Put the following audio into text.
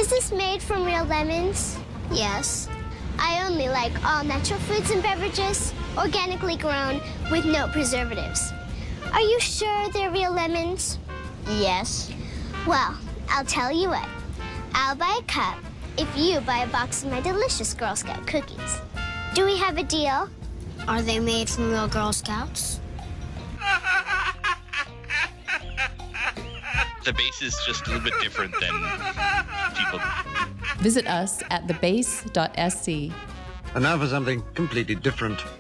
Is this made from real lemons? Yes. I only like all natural foods and beverages, organically grown, with no preservatives. Are you sure they're real lemons? Yes. Well, I'll tell you what. I'll buy a cup if you buy a box of my delicious Girl Scout cookies. Do we have a deal? Are they made from real Girl Scouts? The base is just a little bit different than people. Visit us at thebase.sc. And now for something completely different.